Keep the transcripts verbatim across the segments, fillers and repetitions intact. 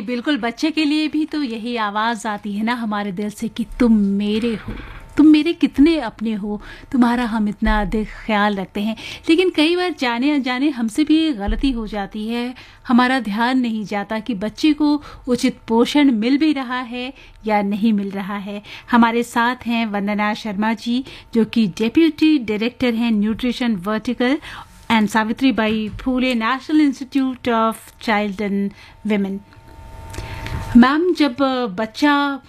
बिल्कुल, बच्चे के लिए भी तो यही आवाज़ आती है ना हमारे दिल से कि तुम मेरे हो, तुम मेरे कितने अपने हो, तुम्हारा हम इतना अधिक ख्याल रखते हैं। लेकिन कई बार जाने अनजाने हमसे भी गलती हो जाती है, हमारा ध्यान नहीं जाता कि बच्चे को उचित पोषण मिल भी रहा है या नहीं मिल रहा है। हमारे साथ हैं वंदना शर्मा जी, जो कि डेप्यूटी डायरेक्टर हैं nutrition vertical and Savitri by Phule national institute of child and women. Ma'am, जब बच्चा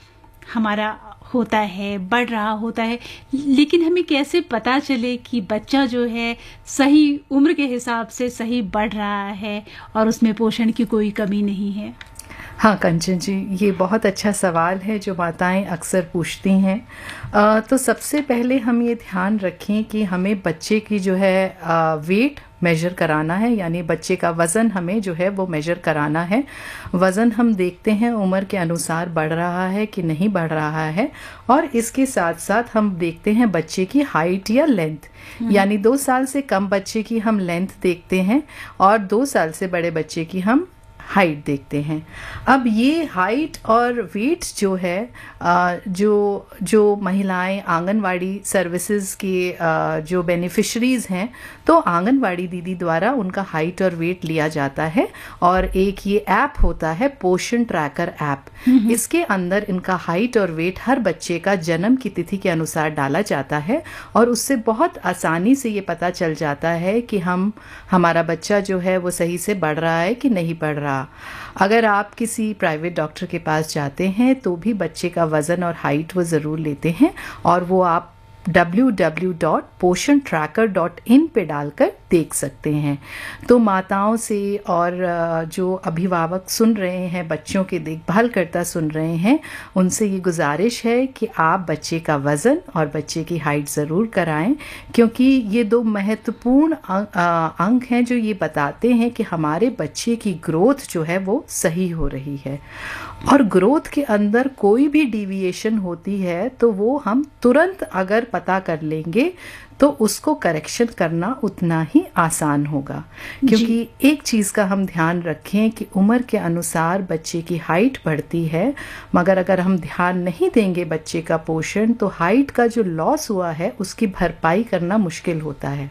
हमारा होता है, बढ़ रहा होता है, लेकिन हमें कैसे पता चले कि बच्चा जो है सही उम्र के हिसाब से सही बढ़ रहा है और उसमें पोषण की कोई कमी नहीं है? हाँ कंचन जी, ये बहुत अच्छा सवाल है जो माताएं अक्सर पूछती हैं। आ, तो सबसे पहले हम ये ध्यान रखें कि हमें बच्चे की जो है आ, वेट मेजर कराना है, यानी बच्चे का वज़न हमें जो है वो मेजर कराना है। वज़न हम देखते हैं उम्र के अनुसार बढ़ रहा है कि नहीं बढ़ रहा है, और इसके साथ साथ हम देखते हैं बच्चे की हाइट या लेंथ, यानी दो साल से कम बच्चे की हम लेंथ देखते हैं और दो साल से बड़े बच्चे की हम हाइट देखते हैं। अब ये हाइट और वेट जो है जो जो महिलाएं आंगनवाड़ी सर्विसेज के जो बेनिफिशरीज हैं, तो आंगनवाड़ी दीदी द्वारा उनका हाइट और वेट लिया जाता है, और एक ये ऐप होता है पोषण ट्रैकर ऐप। इसके अंदर इनका हाइट और वेट हर बच्चे का जन्म की तिथि के अनुसार डाला जाता है, और उससे बहुत आसानी से ये पता चल जाता है कि हम हमारा बच्चा जो है वो सही से बढ़ रहा है कि नहीं बढ़ रहा। अगर आप किसी प्राइवेट डॉक्टर के पास जाते हैं तो भी बच्चे का वज़न और हाइट वो ज़रूर लेते हैं, और वो आप डब्ल्यू डब्ल्यू डब्ल्यू डॉट पोषण ट्रैकर डॉट इन पे डालकर देख सकते हैं। तो माताओं से और जो अभिभावक सुन रहे हैं, बच्चों की देखभाल करता सुन रहे हैं, उनसे ये गुजारिश है कि आप बच्चे का वज़न और बच्चे की हाइट ज़रूर कराएं, क्योंकि ये दो महत्वपूर्ण अंग हैं जो ये बताते हैं कि हमारे बच्चे की ग्रोथ जो है वो सही हो रही है। और ग्रोथ के अंदर कोई भी डिविएशन होती है तो वो हम तुरंत अगर पता कर लेंगे तो उसको करेक्शन करना उतना ही आसान होगा। क्योंकि एक चीज़ का हम ध्यान रखें कि उम्र के अनुसार बच्चे की हाइट बढ़ती है, मगर अगर हम ध्यान नहीं देंगे बच्चे का पोषण, तो हाइट का जो लॉस हुआ है उसकी भरपाई करना मुश्किल होता है।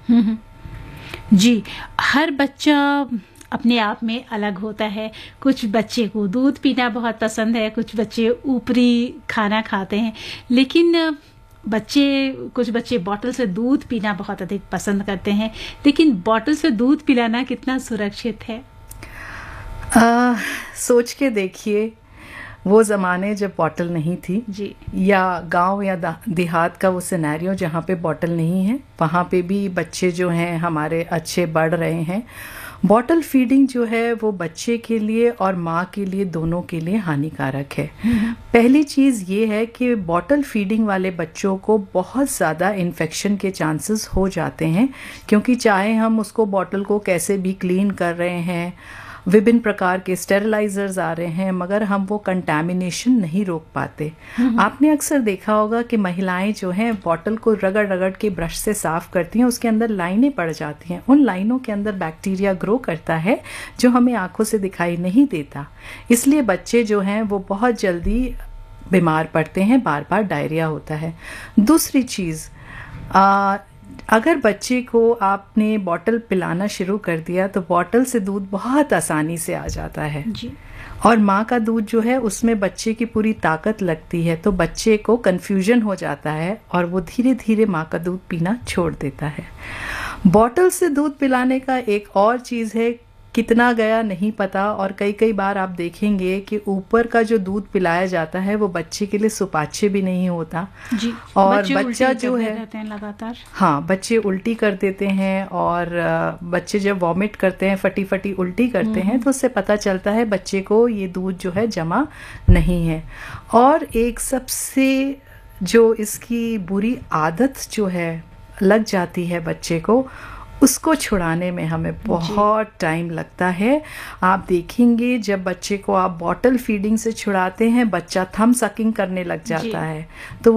जी, हर बच्चा अपने आप में अलग होता है। कुछ बच्चे को दूध पीना बहुत पसंद है, कुछ बच्चे ऊपरी खाना खाते हैं, लेकिन बच्चे कुछ बच्चे बॉटल से दूध पीना बहुत अधिक पसंद करते हैं। लेकिन बॉटल से दूध पिलाना कितना सुरक्षित है? आ, सोच के देखिए, वो ज़माने जब बॉटल नहीं थी जी, या गांव या देहात का वो सिनेरियो जहाँ पे बॉटल नहीं है, वहाँ पे भी बच्चे जो हैं हमारे अच्छे बढ़ रहे हैं। बॉटल फीडिंग जो है वो बच्चे के लिए और माँ के लिए, दोनों के लिए हानिकारक है। पहली चीज़ ये है कि बॉटल फीडिंग वाले बच्चों को बहुत ज़्यादा इन्फेक्शन के चांसेस हो जाते हैं, क्योंकि चाहे हम उसको बॉटल को कैसे भी क्लीन कर रहे हैं, विभिन्न प्रकार के स्टेरिलाइजर्स आ रहे हैं, मगर हम वो कंटामिनेशन नहीं रोक पाते। आपने अक्सर देखा होगा कि महिलाएं जो हैं बॉटल को रगड़ रगड़ के ब्रश से साफ करती हैं, उसके अंदर लाइनें पड़ जाती हैं। उन लाइनों के अंदर बैक्टीरिया ग्रो करता है जो हमें आंखों से दिखाई नहीं देता। इसलिए बच्चे जो हैं वो बहुत जल्दी बीमार पड़ते हैं, बार बार डायरिया होता है। दूसरी चीज़, आ, अगर बच्चे को आपने बॉटल पिलाना शुरू कर दिया तो बॉटल से दूध बहुत आसानी से आ जाता है जी। और माँ का दूध जो है उसमें बच्चे की पूरी ताकत लगती है, तो बच्चे को कंफ्यूजन हो जाता है और वो धीरे धीरे माँ का दूध पीना छोड़ देता है। बॉटल से दूध पिलाने का एक और चीज़ है, कितना गया नहीं पता, और कई कई बार आप देखेंगे कि ऊपर का जो दूध पिलाया जाता है वो बच्चे के लिए सुपाच्य भी नहीं होता जी। और बच्चा जो है लगातार हाँ बच्चे उल्टी कर देते हैं, और बच्चे जब वॉमिट करते हैं, फटी फटी उल्टी करते हैं, तो उससे पता चलता है बच्चे को ये दूध जो है जमा नहीं है। और एक सबसे जो इसकी बुरी आदत जो है लग जाती है बच्चे को, उसको छुड़ाने में हमें बहुत टाइम लगता है। आप देखेंगे जब बच्चे को आप बॉटल फीडिंग से छुड़ाते हैं, बच्चा थम सकिंग करने लग जाता है, तो